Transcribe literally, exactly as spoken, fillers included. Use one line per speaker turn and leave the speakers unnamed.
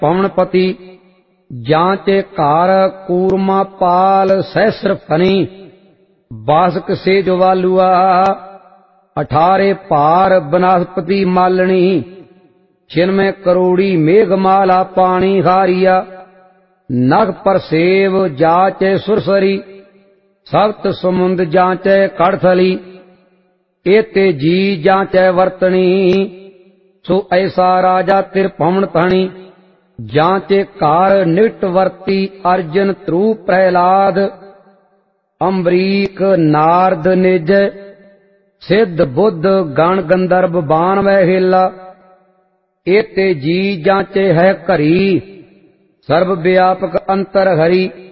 पवनपति जांचे कार कूरमा पाल सहस्र फनी बासक से जवालुआ अठारे पार बनस्पति मालनी छिन्मय करोड़ी मेघमाला पानी हारिया नग पर सेव जाचे सुरसरी सप्त समुंद जाचे कड़थली एते जी जाचे वर्तनी सो ऐसा राजा तिर पवन धनी जांचे कार निटवर्ती अर्जुन त्रु प्रहलाद अम्बरीक नारद निज सिद्ध बुद्ध गण गंधर्व बाण वह हिला एते जी जांचे है करी सर्व व्यापक अंतर हरि